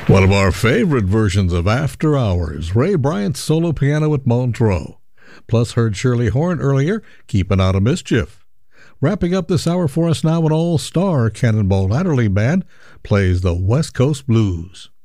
One of our favorite versions of After Hours, Ray Bryant's solo piano at Montreux. Plus heard Shirley Horn earlier, Keeping Out of Mischief. Wrapping up this hour for us now, an all-star Cannonball Adderley Band plays the West Coast Blues.